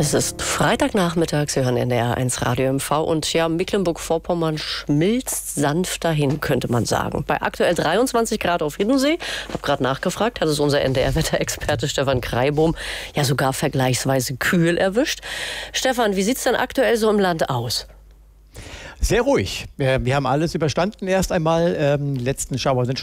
Es ist Freitagnachmittag, Sie hören NDR1 Radio MV und ja, Mecklenburg-Vorpommern schmilzt sanft dahin, könnte man sagen. Bei aktuell 23 Grad auf Hiddensee, habe gerade nachgefragt, hat es unser NDR-Wetterexperte Stefan Kreibohm ja sogar vergleichsweise kühl erwischt. Stefan, wie sieht es denn aktuell so im Land aus? Sehr ruhig. Wir haben alles überstanden erst einmal. Letzten Schauer sind